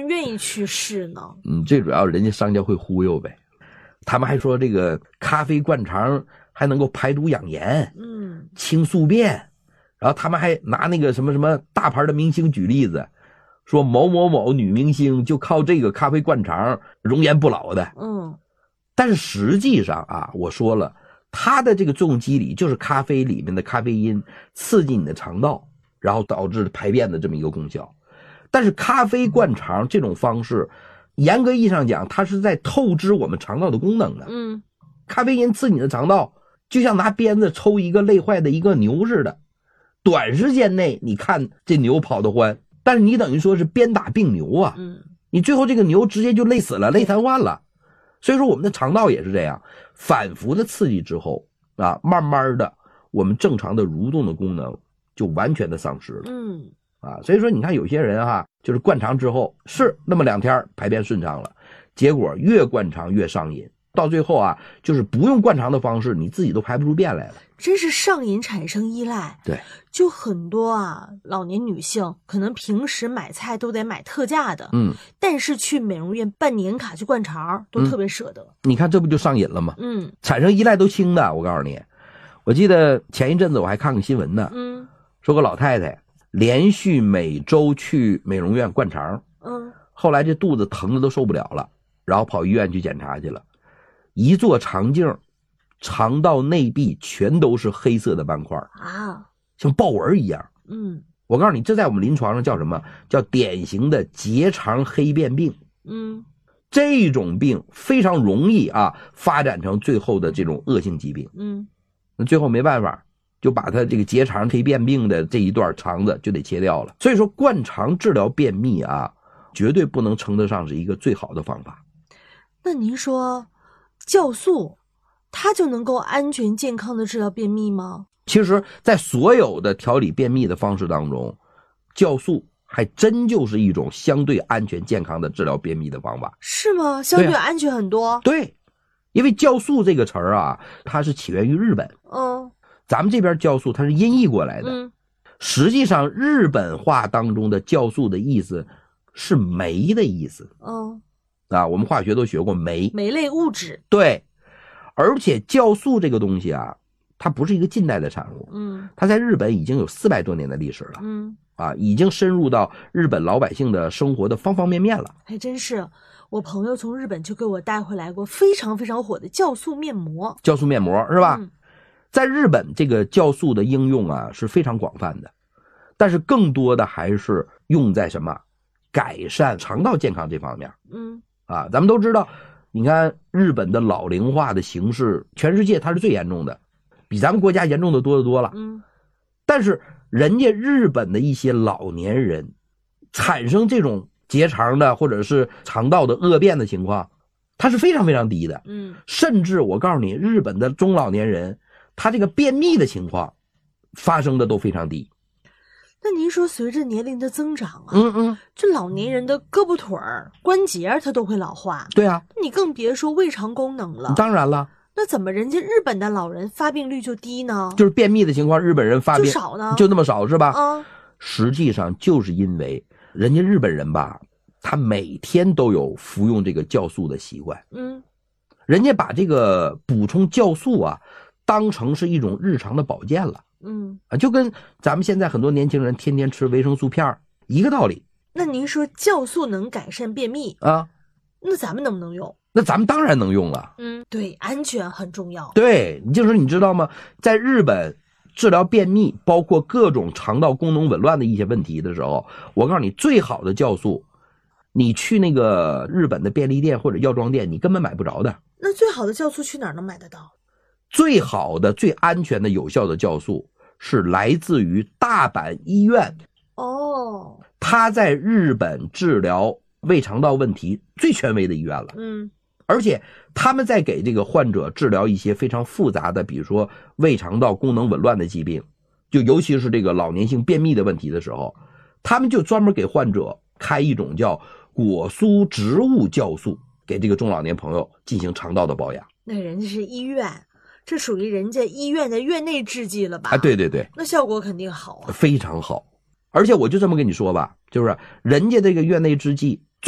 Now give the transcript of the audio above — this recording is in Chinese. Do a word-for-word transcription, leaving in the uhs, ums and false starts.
愿意去试呢？ 嗯，最主要人家商家会忽悠呗。他们还说这个咖啡灌肠还能够排毒养颜， 嗯， 清宿便，然后他们还拿那个什么什么大牌的明星举例子，说某某某女明星就靠这个咖啡灌肠容颜不老的。 嗯， 但是实际上啊，我说了，它的这个作用机理就是咖啡里面的咖啡因刺激你的肠道，然后导致排便的这么一个功效。但是咖啡灌肠这种方式，严格意义上讲，它是在透支我们肠道的功能的。 嗯， 咖啡因刺激你的肠道，就像拿鞭子抽一个累坏的一个牛似的，短时间内你看这牛跑得欢，但是你等于说是鞭打病牛啊。 嗯， 你最后这个牛直接就累死了，累瘫痪了。所以说我们的肠道也是这样，反复的刺激之后啊，慢慢的我们正常的蠕动的功能就完全的丧失了。 嗯， 啊，所以说你看有些人哈，就是灌肠之后是那么两天排便顺畅了，结果越灌肠越上瘾，到最后啊，就是不用灌肠的方式，你自己都排不出便来了。 真是上瘾产生依赖。 对， 就很多啊，老年女性可能平时买菜都得买特价的， 嗯， 但是去美容院办年卡去灌肠都特别舍得。 你看这不就上瘾了吗？ 嗯， 产生依赖都轻的，我告诉你，我记得前一阵子我还看个新闻呢， 嗯， 说个老太太连续每周去美容院灌肠， 嗯， 后来这肚子疼的都受不了了，然后跑医院去检查去了，一做肠镜，肠道内壁全都是黑色的斑块啊， 像豹纹一样。 嗯， 我告诉你，这在我们临床上叫什么？叫典型的结肠黑变病。 嗯， 这种病非常容易啊发展成最后的这种恶性疾病。 嗯， 那最后没办法，就把他这个结肠黑变病的这一段肠子就得切掉了。所以说灌肠治疗便秘啊，绝对不能称得上是一个最好的方法。 那您说酵素它就能够安全健康的治疗便秘吗？ 其实在所有的调理便秘的方式当中，酵素还真就是一种相对安全健康的治疗便秘的方法。 是吗？相对安全很多。 对啊，对，因为酵素这个词儿啊，它是起源于日本。 嗯， 咱们这边酵素它是音译过来的。 嗯， 实际上日本话当中的酵素的意思是酶的意思。 嗯， 啊，我们化学都学过酶， 酶类物质。 对，而且酵素这个东西啊，它不是一个近代的产物， 嗯， 它在日本已经有四百多年的历史了。 嗯， 啊，已经深入到日本老百姓的生活的方方面面了。 还真是，我朋友从日本就给我带回来过非常非常火的酵素面膜。 酵素面膜是吧？ 嗯， 在日本这个酵素的应用啊是非常广泛的，但是更多的还是用在什么改善肠道健康这方面。 嗯， 啊，咱们都知道，你看日本的老龄化的形势，全世界它是最严重的，比咱们国家严重的多得多了。 嗯， 但是人家日本的一些老年人产生这种结肠的或者是肠道的恶变的情况，它是非常非常低的。 嗯， 甚至我告诉你，日本的中老年人他这个便秘的情况发生的都非常低。 那您说随着年龄的增长啊， 嗯嗯， 这老年人的胳膊腿儿关节它都会老化。 对啊， 你更别说胃肠功能了。 当然了， 那怎么人家日本的老人发病率就低呢？ 就是便秘的情况，日本人发病就少呢， 就那么少是吧？ 啊， 实际上就是因为人家日本人吧，他每天都有服用这个酵素的习惯。 嗯， 人家把这个补充酵素啊当成是一种日常的保健了。 嗯， 啊，就跟咱们现在很多年轻人天天吃维生素片一个道理。 那您说酵素能改善便秘啊， 那咱们能不能用？ 那咱们当然能用了。 嗯，对，安全很重要。 对，你就是你知道吗？在日本治疗便秘，包括各种肠道功能紊乱的一些问题的时候，我告诉你，最好的酵素，你去那个日本的便利店或者药妆店，你根本买不着的。 那最好的酵素去哪儿能买得到？ 最好的、最安全的、有效的酵素是来自于大阪医院。 哦， 它在日本治疗胃肠道问题最权威的医院了。 嗯， 而且他们在给这个患者治疗一些非常复杂的，比如说胃肠道功能紊乱的疾病，就尤其是这个老年性便秘的问题的时候，他们就专门给患者开一种叫果蔬植物酵素，给这个中老年朋友进行肠道的保养。 那人家是医院，这属于人家医院的院内制剂了吧？ 啊，对对对， 那效果肯定好啊， 非常好。而且我就这么跟你说吧，就是人家这个院内制剂